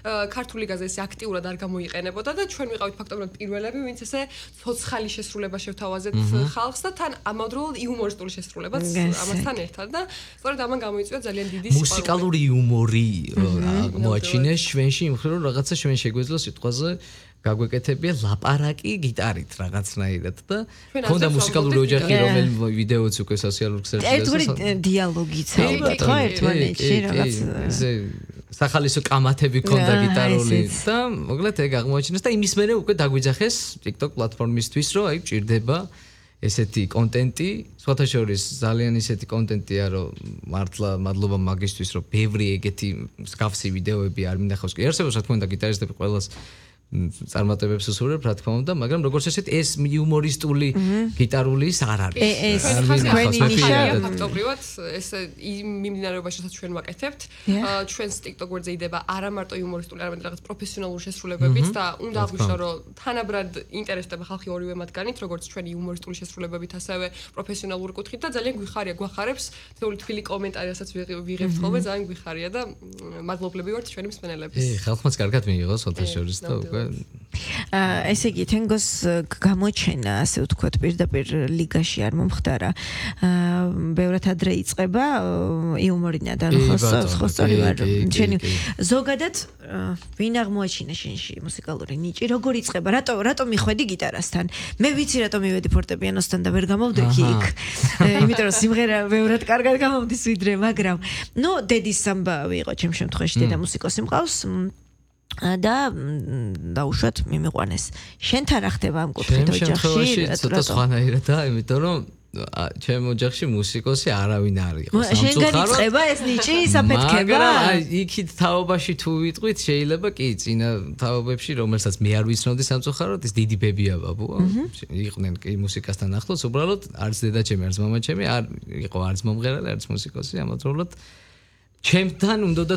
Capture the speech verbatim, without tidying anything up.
ქართული გაზა ესე აქტიურად არ გამოიყენებოდა და ჩვენ ვიყავით ფაქტობრივად პირველები, ვინც ესე ცოცხალი შესრულება შევთავაზეთ ხალხს და თან ამავდროულად იუმორისტული შესრულებაც ამასთან ერთად და სწორედ ამან გამოიწვია ძალიან დიდი სიყვარული. მუსიკალური იუმორი აღმოაჩინეს ჩვენში, იმხრივ რომ რაღაცა ჩვენ შეგვეძლო სიტყვაზე გაგვეკეთებია ლაპარაკი გიტარით რაღაცნაირად და ქონდა მუსიკალური ოჯახი, რომელიც ვიდეოც უკვე სოციალურ ქსელში ერთგვარი დიალოგიც ალბათ ხო ერთმანეთში რაღაც ესე სახალისო კამათები ქონდა გიტარული და მოკლედ ეგ აღმოაჩინეს და იმის მერე უკვე დაგვიძახეს TikTok პლატფორმისთვის რომ აი ჭირდება ესეთი კონტენტი, სხვათა შორის ძალიან ისეთი კონტენტია რომ მართლა მადლობა მაგისთვის რომ ბევრი ეგეთი მსგავსი ვიდეოები არ მინახავს. კი არსებობს რა თქმა უნდა გიტარისტები ყველას წარმატებებს უსურვებ, რა თქმა უნდა, მაგრამ როგორც ესეთ ეს იუმორისტული გიტარული ის არ არის. ეს თქვენი ნიშანია ფაქტობრივად ეს იმ მიმდინარეობაშიაც ჩვენ ვაკეთებთ. ჩვენს TikTok გვერდზე იდება არა მარტო იუმორისტული, არამედ რაღაც პროფესიონალური შესრულებებიც და უნდა აღვნიშნო, რომ თანაბრად ინტერესდება ხალხი ორივე მათგანით, როგორც ჩვენი იუმორისტული შესრულებებით, ასევე პროფესიონალური კუთხით და ძალიან გვიხარია, გვახარებს თეული თბილი კომენტარი, რასაც ვიღებთ ხოლმე, ძალიან გვიხარია და მადლობლები ვართ ჩვენი მსმენელების. ე, ხალხმაც კარგად მიიღო სხვათა შორის და უკვე ესე იგი თენგოს გამოჩენა ასე ვთქვათ პირდაპირ ლიგაში არ მომხდარა ბევრად ადრე იწყება იუმორინადან ხო სწორი ვარ შენი ზოგადად ვინ აღმოაჩინა შენში მუსიკალური ნიჭი როგორ იწყება რატო რატო მიხვედი გიტარასთან მე ვიცი რატო მივედი ფორტეპიანოსთან და ვერ გამოვდექი იქ იმიტომ რომ სიმღერა ბევრად კარგად გამომდის ვიდრე მაგრამ ნუ დედის სამბავი იყო ჩემ შემთხვევაში დედა მუსიკოსი მყავს და დაუშვათ მიმიყვანეს. შენთან რა ხდება ამ კუთხით ოჯახში? ცოტა სხვანაირადაა, იმიტომ რომ ჩემ ოჯახში მუსიკოსი არავინ არ იყო. შენგან იწყება ეს ნიჭი საფეთქება? მაგრამ აი იქით თაობაში თუ ვიტყვით, შეიძლება კი წინა თაობებში, რომელსაც მე არ ვიცნობდი სამწუხაროდ, ეს დიდი ბებია ბაბუა. იყვნენ კი მუსიკასთან ახლოს, უბრალოდ არც დედა ჩემი, არც მამა ჩემი არ იყო არც მომღერალი, არც მუსიკოსი, ამავდროულად ჩემთან უნდა